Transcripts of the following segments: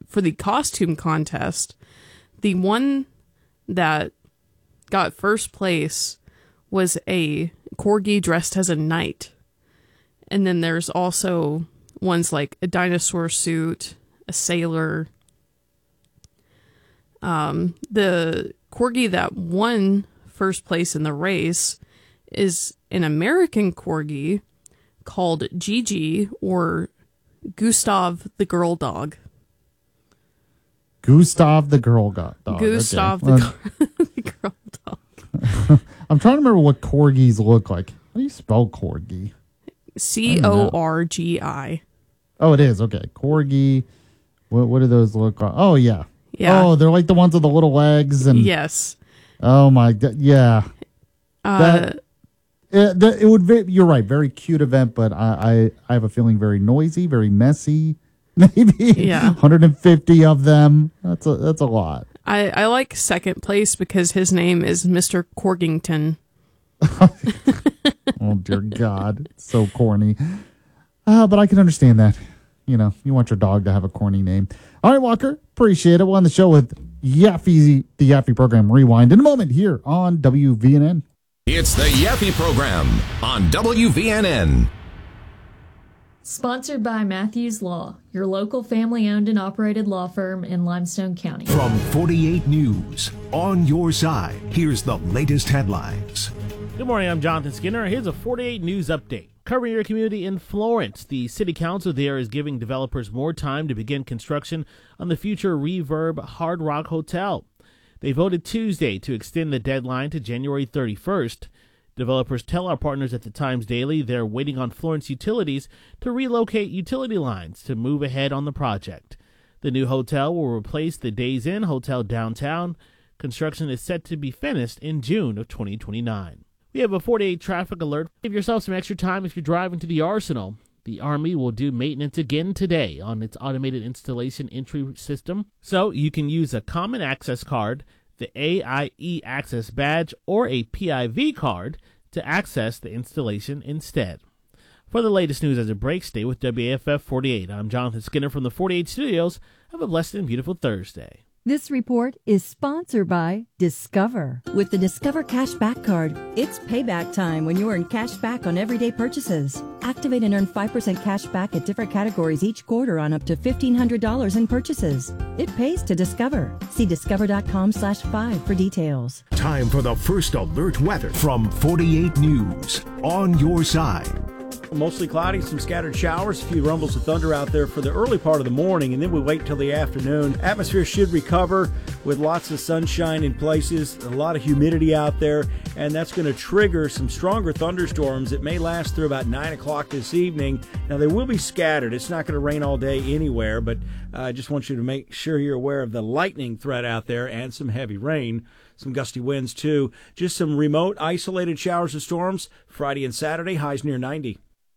for the costume contest, the one that got first place was a corgi dressed as a knight. And then there's also ones like a dinosaur suit, a sailor. The corgi that won first place in the race is an American corgi called Gigi, or Gustav the Girl Dog. Gustav the Girl Dog. Gustav Okay. the Girl Dog. I'm trying to remember what corgis look like. How do you spell corgi? Corgi. Oh, it is. Okay. Corgi. What do those look like? Oh, yeah. Yeah. Oh, they're like the ones with the little legs. And Yes. oh, my God. Yeah. It would be, you're right. Very cute event, but I have a feeling very noisy, very messy. Maybe 150 of them. That's a lot. I like second place because his name is Mr. Corgington. Oh, dear God. It's so corny. But I can understand that. You know, you want your dog to have a corny name. All right, Walker. Appreciate it. We're on the show with Yaffe, the Yaffe Program Rewind in a moment here on WVNN. It's the Yaffe Program on WVNN. Sponsored by Matthews Law, your local family-owned and operated law firm in Limestone County. From 48 News, on your side, here's the latest headlines. Good morning, I'm Jonathan Skinner. Here's a 48 News update. Covering your community in Florence, the city council there is giving developers more time to begin construction on the future Reverb Hard Rock Hotel. They voted Tuesday to extend the deadline to January 31st. Developers tell our partners at the Times Daily they're waiting on Florence Utilities to relocate utility lines to move ahead on the project. The new hotel will replace the Days Inn Hotel downtown. Construction is set to be finished in June of 2029. We have a 48 traffic alert. Give yourself some extra time if you're driving to the Arsenal. The Army will do maintenance again today on its automated installation entry system, so you can use a common access card, the AIE Access Badge, or a PIV card to access the installation instead. For the latest news as it breaks, stay with WAFF 48. I'm Jonathan Skinner from the 48 Studios. Have a blessed and beautiful Thursday. This report is sponsored by Discover. With the Discover Cashback Card, it's payback time when you earn cash back on everyday purchases. Activate and earn 5% cash back at different categories each quarter on up to $1,500 in purchases. It pays to Discover. See discover.com/5 for details. Time for the first alert weather from 48 News, on your side. Mostly cloudy, some scattered showers, a few rumbles of thunder out there for the early part of the morning, and then we wait till the afternoon. Atmosphere should recover with lots of sunshine in places, a lot of humidity out there, and that's going to trigger some stronger thunderstorms that may last through about 9 o'clock this evening. Now, they will be scattered. It's not going to rain all day anywhere, but I just want you to make sure you're aware of the lightning threat out there and some heavy rain. Some gusty winds, too. Just some remote, isolated showers and storms Friday and Saturday, highs near 90.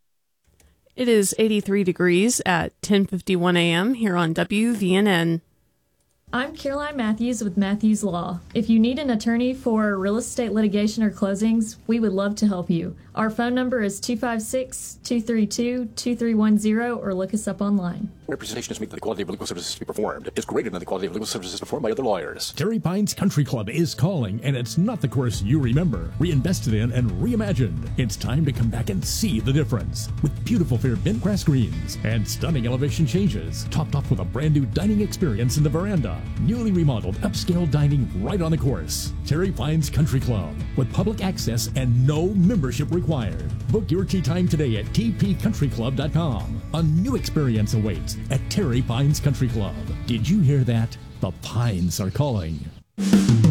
It is 83 degrees at 10:51 a.m. here on WVNN. I'm Caroline Matthews with Matthews Law. If you need an attorney for real estate litigation or closings, we would love to help you. Our phone number is 256-232-2310 or look us up online. Representation is made that the quality of legal services to be performed is greater than the quality of legal services performed by other lawyers. Terry Pines Country Club is calling, and it's not the course you remember. Reinvested in and reimagined. It's time to come back and see the difference. With beautiful fair bent grass greens and stunning elevation changes, topped off with a brand new dining experience in the veranda. Newly remodeled upscale dining right on the course. Terry Pines Country Club, with public access and no membership required. Book your tea time today at tpcountryclub.com. A new experience awaits at Terry Pines Country Club. Did you hear that? The Pines are calling.